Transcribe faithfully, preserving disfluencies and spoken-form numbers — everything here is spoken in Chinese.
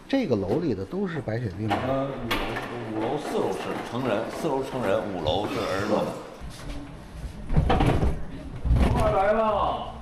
这个楼里的都是白血病吗？ 呃，五楼、五楼、四楼是成人，四楼成人，五楼是儿童。 快来了！